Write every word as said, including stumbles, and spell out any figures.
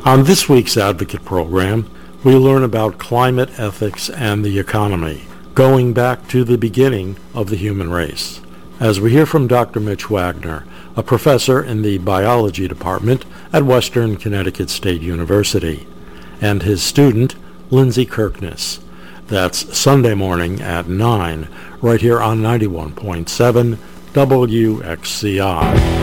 On this week's Advocate program, we learn about climate ethics and the economy, going back to the beginning of the human race, as we hear from Doctor Mitch Wagner, a professor in the biology department at Western Connecticut State University, and his student, Lindsay Kirkness. That's Sunday morning at nine, right here on ninety-one point seven W X C I.